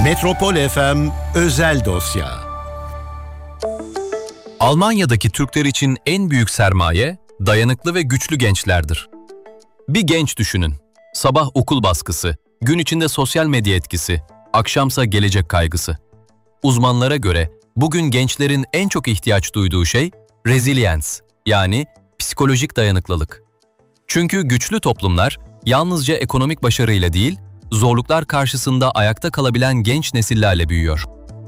Metropol FM özel dosya. Almanya'daki Türkler için en büyük sermaye, dayanıklı ve güçlü gençlerdir. Bir genç düşünün. Sabah okul baskısı, gün içinde sosyal medya etkisi, akşamsa gelecek kaygısı. Uzmanlara göre bugün gençlerin en çok ihtiyaç duyduğu şey resilience, yani psikolojik dayanıklılık. Çünkü güçlü toplumlar yalnızca ekonomik başarıyla değil, zorluklar karşısında ayakta kalabilen genç nesillerle büyüyor.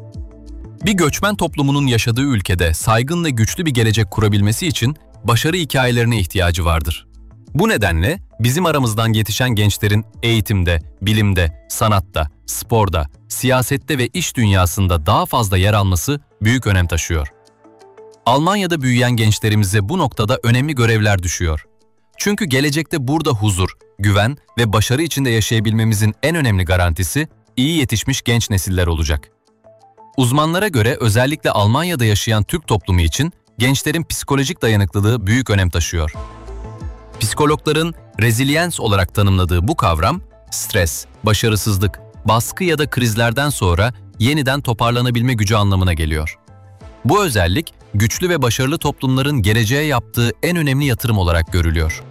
Bir göçmen toplumunun yaşadığı ülkede saygın ve güçlü bir gelecek kurabilmesi için başarı hikayelerine ihtiyacı vardır. Bu nedenle bizim aramızdan yetişen gençlerin eğitimde, bilimde, sanatta, sporda, siyasette ve iş dünyasında daha fazla yer alması büyük önem taşıyor. Almanya'da büyüyen gençlerimize bu noktada önemli görevler düşüyor. Çünkü gelecekte burada huzur, güven ve başarı içinde yaşayabilmemizin en önemli garantisi iyi yetişmiş genç nesiller olacak. Uzmanlara göre özellikle Almanya'da yaşayan Türk toplumu için gençlerin psikolojik dayanıklılığı büyük önem taşıyor. Psikologların resilience olarak tanımladığı bu kavram, stres, başarısızlık, baskı ya da krizlerden sonra yeniden toparlanabilme gücü anlamına geliyor. Bu özellik, güçlü ve başarılı toplumların geleceğe yaptığı en önemli yatırım olarak görülüyor.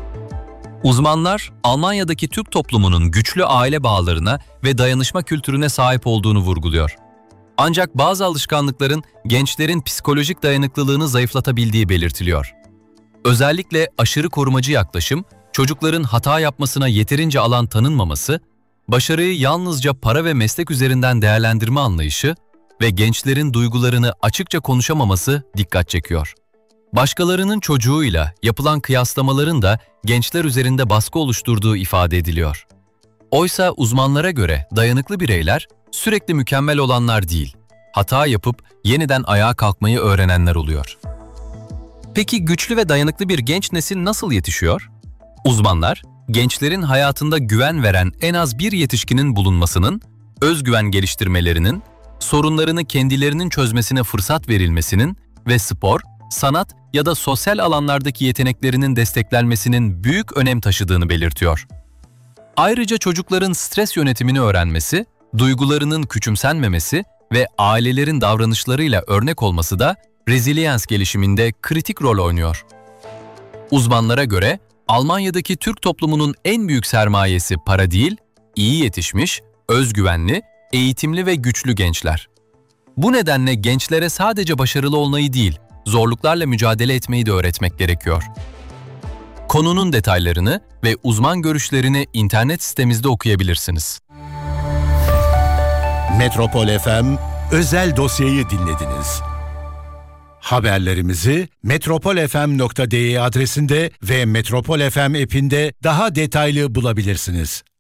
Uzmanlar, Almanya'daki Türk toplumunun güçlü aile bağlarına ve dayanışma kültürüne sahip olduğunu vurguluyor. Ancak bazı alışkanlıkların gençlerin psikolojik dayanıklılığını zayıflatabildiği belirtiliyor. Özellikle aşırı korumacı yaklaşım, çocukların hata yapmasına yeterince alan tanınmaması, başarıyı yalnızca para ve meslek üzerinden değerlendirme anlayışı ve gençlerin duygularını açıkça konuşamaması dikkat çekiyor. Başkalarının çocuğuyla yapılan kıyaslamaların da gençler üzerinde baskı oluşturduğu ifade ediliyor. Oysa uzmanlara göre dayanıklı bireyler sürekli mükemmel olanlar değil, hata yapıp yeniden ayağa kalkmayı öğrenenler oluyor. Peki güçlü ve dayanıklı bir genç nesil nasıl yetişiyor? Uzmanlar, gençlerin hayatında güven veren en az bir yetişkinin bulunmasının, özgüven geliştirmelerinin, sorunlarını kendilerinin çözmesine fırsat verilmesinin ve spor, sanat ya da sosyal alanlardaki yeteneklerinin desteklenmesinin büyük önem taşıdığını belirtiyor. Ayrıca çocukların stres yönetimini öğrenmesi, duygularının küçümsenmemesi ve ailelerin davranışlarıyla örnek olması da resilience gelişiminde kritik rol oynuyor. Uzmanlara göre Almanya'daki Türk toplumunun en büyük sermayesi para değil, iyi yetişmiş, özgüvenli, eğitimli ve güçlü gençler. Bu nedenle gençlere sadece başarılı olmayı değil, zorluklarla mücadele etmeyi de öğretmek gerekiyor. Konunun detaylarını ve uzman görüşlerini internet sitemizde okuyabilirsiniz. Metropol FM özel dosyayı dinlediniz. Haberlerimizi metropolfm.de adresinde ve Metropol FM app'inde daha detaylı bulabilirsiniz.